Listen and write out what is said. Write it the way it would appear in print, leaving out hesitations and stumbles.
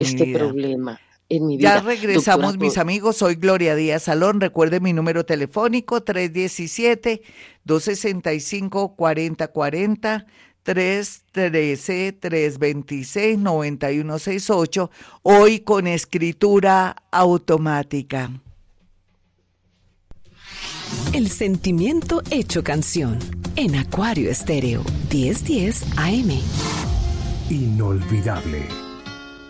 mi este vida. problema en mi Ya vida. regresamos, Doctora, mis amigos. Soy Gloria Díaz Salón. Recuerde mi número telefónico 317-265-4040, 313-326-9168. Hoy con escritura automática. El sentimiento hecho canción en Acuario Estéreo 1010 AM. Inolvidable.